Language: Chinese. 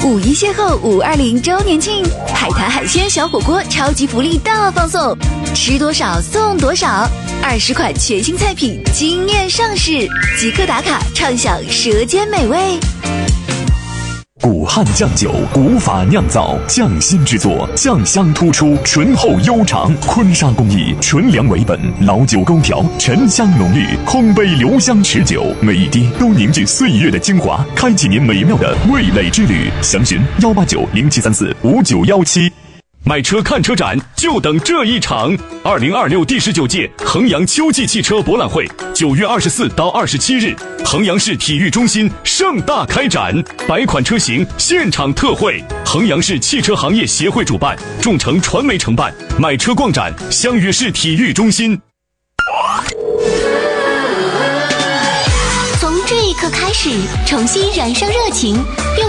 5·1邂逅520周年庆，海苔海鲜小火锅超级福利大放送，吃多少送多少，20款全新菜品惊艳上市，即刻打卡畅享舌尖美味。 古汉酱酒，古法酿造，匠心制作，酱香突出，醇厚悠长。坤沙工艺，纯粮为本，老酒勾调，沉香浓郁，空杯留香持久，每一滴都凝聚岁月的精华，开启您美妙的味蕾之旅。详询18907345917。买车看车展就等这一场，2026第19届衡阳秋季汽车博览会9月24到27日，衡阳市体育中心盛大开展，100款车型现场特惠，衡阳市汽车行业协会主办，众诚传媒承办，买车逛展相约市体育中心。 从这一刻开始，重新燃烧热情，用